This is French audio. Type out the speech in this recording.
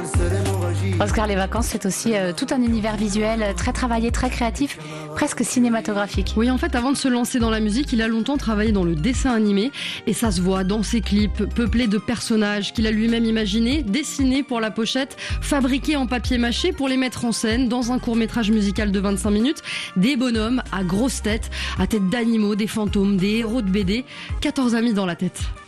Oscar, les vacances, c'est aussi tout un univers visuel très travaillé, très créatif, presque cinématographique. Oui, en fait, avant de se lancer dans la musique, il a longtemps travaillé dans le dessin animé et ça se voit dans ses clips peuplés de personnages qu'il a lui-même imaginés, dessinés pour la pochette, fabriqués en papier mâché pour les mettre en scène dans un court-métrage musical de 25 minutes. Des bonhommes à grosses têtes, à tête d'animaux, des fantômes, des héros de BD, 14 amis dans la tête.